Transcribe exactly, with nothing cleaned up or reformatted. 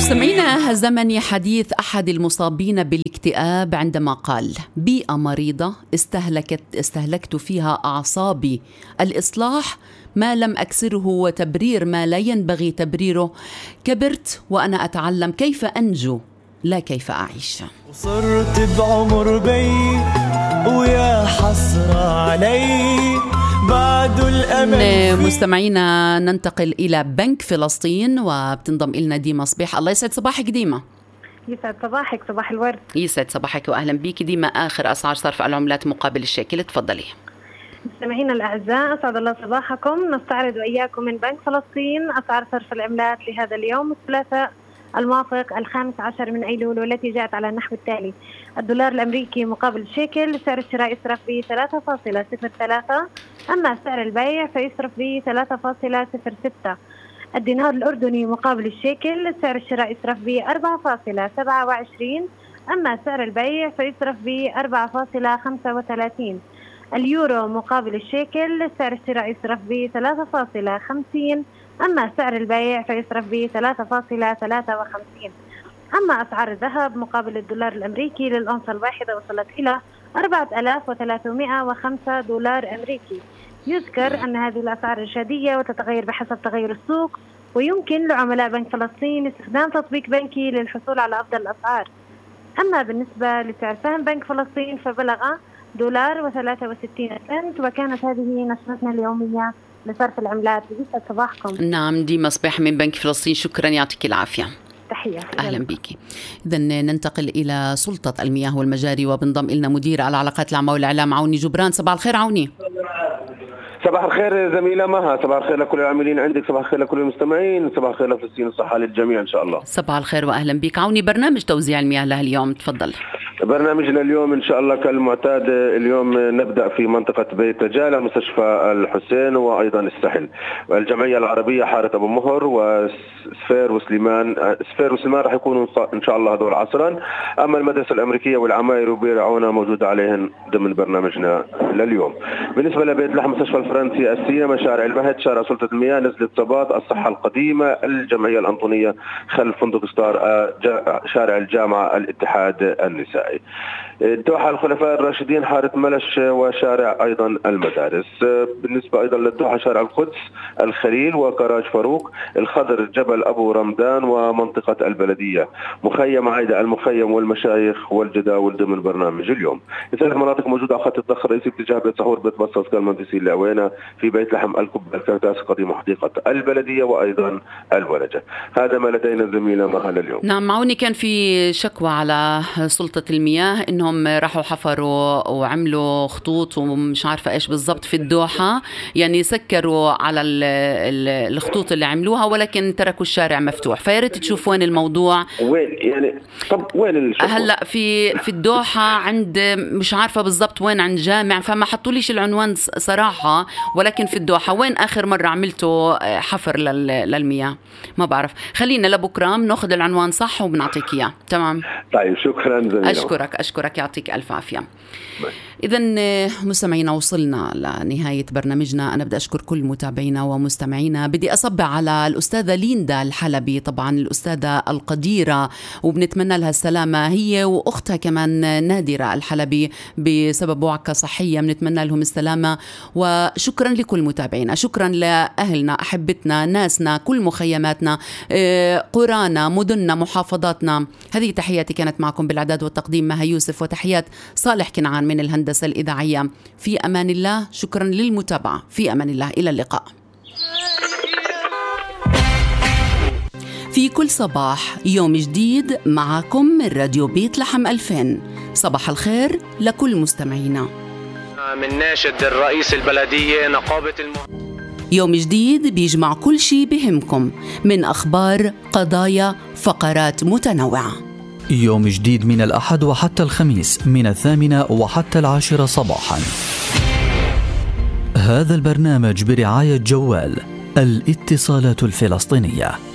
مستمعينا، هزمني حديث أحد المصابين بالاكتئاب عندما قال: بيئة مريضة استهلكت استهلكت فيها أعصابي، الإصلاح ما لم أكسره وتبرير ما لا ينبغي تبريره. كبرت وأنا أتعلم كيف أنجو لا كيف أعيش. وصرت بعمر بي ويا حسرة علي بعد الأمل. مستمعينا، ننتقل إلى بنك فلسطين وبتنضم إلنا ديما صبيح. الله يسعد صباحك ديما. يسعد صباحك، صباح الورد. يسعد صباحك وأهلا بيك ديما. آخر أسعار صرف العملات مقابل الشيكل، تفضلي. مستمعينا الأعزاء، أسعد الله صباحكم. نستعرض وإياكم من بنك فلسطين أسعار صرف العملات لهذا اليوم الثلاثاء الموافق الخامس عشر من أيلول، والتي جاءت على النحو التالي: الدولار الأمريكي مقابل الشيكل سعر الشراء يصرف ب ثلاثة فاصلة صفر ثلاثة، أما سعر البيع فيصرف ب ثلاثة فاصلة صفر ستة. الدينار الأردني مقابل الشيكل سعر الشراء يصرف ب أربعة فاصلة سبعة وعشرين، أما سعر البيع فيصرف ب أربعة فاصلة خمسة وثلاثين. اليورو مقابل الشيكل سعر الشراء يصرف ب ثلاثة فاصلة خمسين، أما سعر البيع فيصرف ب ثلاثة فاصلة ثلاثة وخمسين. أما أسعار الذهب مقابل الدولار الأمريكي للأونصة الواحدة وصلت إلى أربعة آلاف وثلاثمائة وخمسة دولار أمريكي. يذكر أن هذه الأسعار رشادية وتتغير بحسب تغير السوق، ويمكن لعملاء بنك فلسطين استخدام تطبيق بنكي للحصول على أفضل الأسعار. أما بالنسبة لسعر سهم بنك فلسطين فبلغ دولار وثلاثة وستين سنت. وكانت هذه نشرتنا اليومية لصرف العملات. يسعد صباحكم. نعم، ديما صباح من بنك فلسطين، شكرا، يعطيك العافية. تحية. أهلا بك. إذن ننتقل إلى سلطة المياه والمجاري، وبنضم إلنا مدير العلاقات العامة والإعلام عوني جبران. صباح الخير عوني. صباح الخير زميلة مها، صباح الخير لكل العاملين عندك، صباح الخير لكل المستمعين، صباح الخير لفلسطين، الصحة للجميع إن شاء الله. صباح الخير وأهلا بك عوني. برنامج توزيع المياه له اليوم، تفضل. برنامجنا اليوم إن شاء الله كالمعتاد، اليوم نبدأ في منطقة بيت جالة مستشفى الحسين وأيضا السحل. الجمعية العربية حارة أبو مهر وسفير وسليمان سفير وسليمان راح يكونوا إن شاء الله هذول عصرا. أما المدرسة الأمريكية والعماير وبيرعونا موجودة عليهن ضمن برنامجنا لليوم. بالنسبة لبيت لحم مستشفى الفرنسي، السينما، شارع المهد، شارع سلطة المياه، نزلة صباط، الصحة القديمة، الجمعية الأنطونية خلف فندق ستار، شارع الجامعة، الاتحاد النسائي، الدوحة الخلفاء الراشدين، حارة ملش، وشارع أيضا المدارس. بالنسبة أيضا للدوحة شارع القدس، الخليل، وكراج فاروق، الخضر، جبل أبو رمضان، ومنطقة البلدية، مخيم عايدة، المخيم، والمشايخ والجداول ضمن برنامج اليوم. ثلاث مناطق موجودة على خط الضخ الرئيسي باتجاه بيت سحور، بيت بصص، كالمهندسين لأوينا، في بيت لحم، الكبة، الكرتاس القديم، وحديقة البلدية، وأيضا الولجة. هذا ما لدينا زميلة مهل اليوم. نعم معوني، كان في شكوى على سلطة المياه انهم راحوا حفروا وعملوا خطوط ومش عارفه ايش بالضبط في الدوحه، يعني سكروا على ال ال الخطوط اللي عملوها ولكن تركوا الشارع مفتوح. فياريت تشوف وين الموضوع. وين يعني؟ طب وين الشكوى؟ هلا في في الدوحه عند مش عارفه بالضبط وين، عند جامع، فما حطوليش العنوان صراحه، ولكن في الدوحه. وين اخر مره عملتوا حفر للمياه؟ ما بعرف. خلينا لبكره ناخذ العنوان صح وبنعطيك اياه. تمام، طيب شكرا جزيلا. أشكرك أشكرك يعطيك ألف عافية. إذن مستمعينا، وصلنا لنهاية برنامجنا. أنا بدي أشكر كل متابعينا ومستمعينا. بدي أصبع على الأستاذة ليندا الحلبي، طبعا الأستاذة القديرة، وبنتمنى لها السلامة هي وأختها كمان نادرة الحلبي بسبب وعكة صحية، بنتمنى لهم السلامة. وشكرا لكل متابعينا، شكرا لأهلنا، أحبتنا، ناسنا، كل مخيماتنا، قرانا، مدننا، محافظاتنا. هذه تحياتي، كانت معكم بالإعداد والتقديم مها يوسف، وتحيات صالح كنعان من الهندسة الإذاعية. في أمان الله، شكرا للمتابعة، في أمان الله، إلى اللقاء. في كل صباح يوم جديد معكم من راديو بيت لحم ألفين. صباح الخير لكل مستمعينا. من ناشد الرئيس البلدية نقابة الم... يوم جديد بيجمع كل شي بهمكم من أخبار، قضايا، فقرات متنوعة. يوم جديد من الأحد وحتى الخميس من الثامنة وحتى العاشرة صباحا. هذا البرنامج برعاية جوال الاتصالات الفلسطينية.